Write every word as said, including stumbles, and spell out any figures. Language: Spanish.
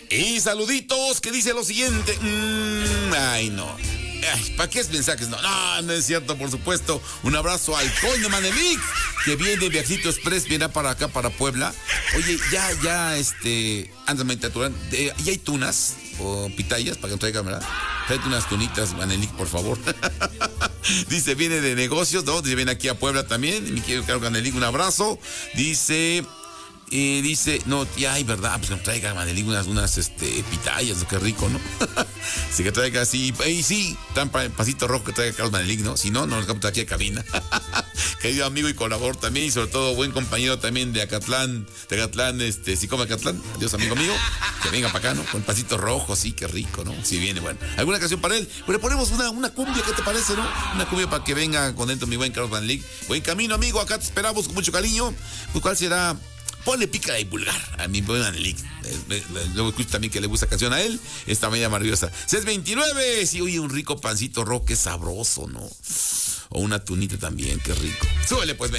Y saluditos, que dice lo siguiente. Mm, ay, no. Ay, ¿para qué es mensajes? No, no, no es cierto, por supuesto. Un abrazo al Toño Manelik, que viene Viajito Express, viene para acá, para Puebla. Oye, ya, ya, este, antes de Taturán, ¿ya hay tunas o pitayas para que nos traigan, verdad? Tráete unas tunitas, Manelik, por favor. Dice, viene de negocios, ¿no? Dice, viene aquí a Puebla también. Mi querido Carlos Manelik, un abrazo. Dice... Y dice, no, ya hay verdad, pues que nos traiga Manelik unas, unas este, pitayas, qué rico, ¿no? Así que traiga así, y sí, tan pa, pasito rojo que traiga Carlos Manelik, ¿no? Si no, nos vamos aquí a cabina. Querido amigo y colaborador también, y sobre todo buen compañero también de Acatlán, de Acatlán, este, si come Acatlán, adiós amigo mío, que venga para acá, ¿no? Con pasito rojo, sí, qué rico, ¿no? Si viene, bueno. ¿Alguna canción para él? Pues le ponemos una, una cumbia, ¿qué te parece, no? Una cumbia para que venga con dentro mi buen Carlos Manelik. Buen camino, amigo, acá te esperamos con mucho cariño. Pues, ¿cuál será? Ponle pícara y vulgar a mi buen Manelik. Luego escucho también que le gusta canción a él. Esta mañana maravillosa. seis veintinueve. Sí, oye, un rico pancito rojo, qué sabroso, ¿no? O una tunita también, qué rico. Súbele, pues, ven.